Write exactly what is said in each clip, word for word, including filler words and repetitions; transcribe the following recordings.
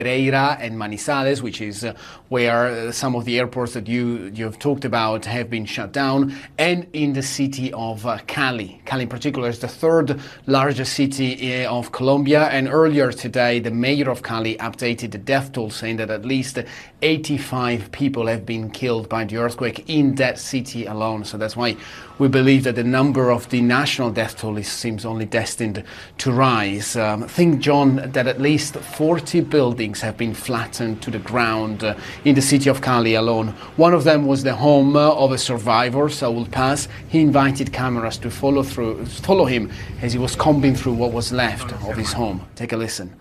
Pereira and Manizales, which is uh, where uh, some of the airports that you you've talked about have been shut down, and in the city of uh, Cali. Cali in particular is the third largest city uh, of Colombia, and earlier today the mayor of Cali updated the death toll, saying that at least eighty-five people have been killed by the earthquake in that city alone. So that's why we believe that the number of the national death toll is, seems only destined to rise. Um, think, John, that at least forty buildings have been flattened to the ground uh, in the city of Cali alone. One of them was the home uh, of a survivor, Saul Paz. He invited cameras to follow through, follow him as he was combing through what was left of his home. Take a listen.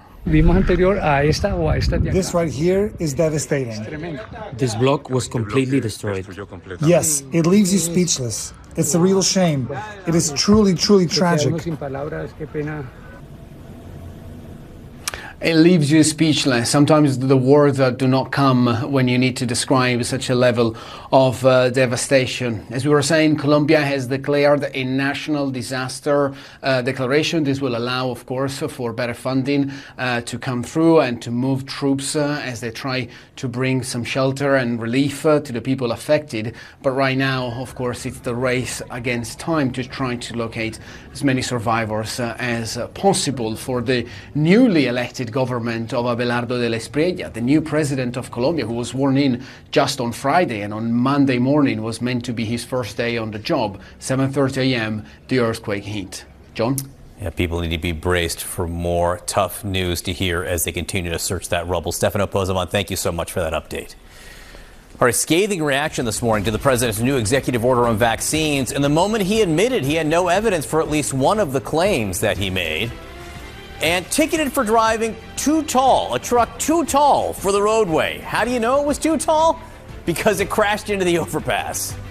This right here is devastating. This block was completely destroyed. Yes, it leaves you speechless. It's a real shame. It is truly, truly tragic. It leaves you speechless. Sometimes the words uh, do not come when you need to describe such a level of uh, devastation. As we were saying, Colombia has declared a national disaster uh, declaration. This will allow, of course, for better funding uh, to come through and to move troops uh, as they try to bring some shelter and relief uh, to the people affected. But right now, of course, it's the race against time to try to locate as many survivors uh, as uh, possible for the newly elected government of Abelardo de la Espriella, the new president of Colombia, who was sworn in just on Friday, and on Monday morning was meant to be his first day on the job. seven thirty a m, the earthquake hit. John? Yeah, people need to be braced for more tough news to hear as they continue to search that rubble. Stefano Pozzamon, thank you so much for that update. All right, scathing reaction this morning to the president's new executive order on vaccines, and the moment he admitted he had no evidence for at least one of the claims that he made. And ticketed for driving too tall, a truck too tall for the roadway. How do you know it was too tall? Because it crashed into the overpass.